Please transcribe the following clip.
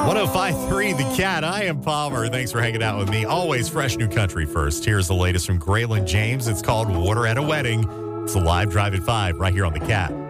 105.3 The Cat. I am Palmer. Thanks for hanging out with me. Always fresh new country first. Here's the latest from Graylin James. It's called Water at a Wedding. It's a live Drive at 5 right here on The Cat.